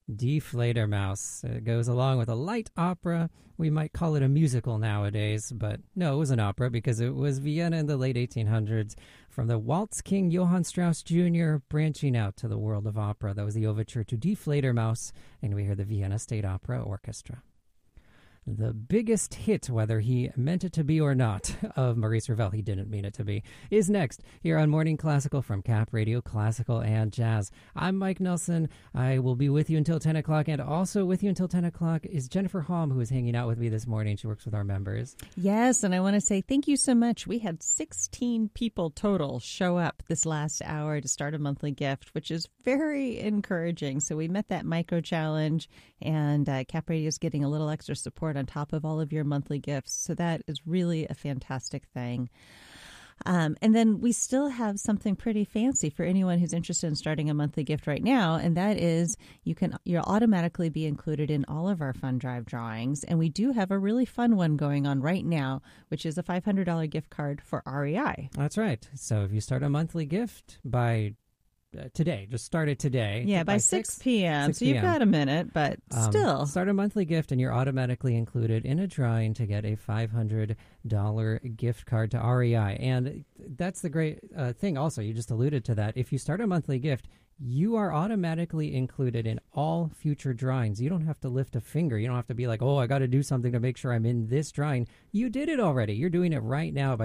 Die Fledermaus. It goes along with a light opera. We might call it a musical nowadays, but no, it was an opera because it was Vienna in the late 1800s from the waltz king Johann Strauss Jr. branching out to the world of opera. That was the overture to Die Fledermaus, and we hear the Vienna State Opera Orchestra. The biggest hit, whether he meant it to be or not, of Maurice Ravel, he didn't mean it to be, is next here on Morning Classical from Cap Radio Classical and Jazz. I'm Mike Nelson. I will be with you until 10 o'clock, and also with you until 10 o'clock is Jennifer Halm, who is hanging out with me this morning. She works with our members. Yes, and I want to say thank you so much. We had 16 people total show up this last hour to start a monthly gift, which is very encouraging. So we met that micro challenge, and Cap Radio is getting a little extra support on top of all of your monthly gifts. So that is really a fantastic thing. And then we still have something pretty fancy for anyone who's interested in starting a monthly gift right now, and that is you'll automatically be included in all of our fund drive drawings. And we do have a really fun one going on right now, which is a $500 gift card for REI. That's right. So if you start a monthly gift by today, just start it today. Yeah, by 6 p.m. So you've got a minute, but still. Start a monthly gift and you're automatically included in a drawing to get a $500 gift card to REI. And that's the great thing also. You just alluded to that. If you start a monthly gift, you are automatically included in all future drawings. You don't have to lift a finger. You don't have to be like, oh, I got to do something to make sure I'm in this drawing. You did it already. You're doing it right now by